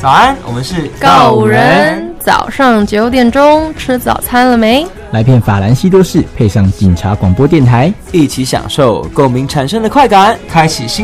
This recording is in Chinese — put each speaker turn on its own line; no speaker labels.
早安，我们是
告五人。早上9点钟吃早餐了没？
来片法兰西多士，配上警察广播电台，
一起享受共鸣产生的快感，开启新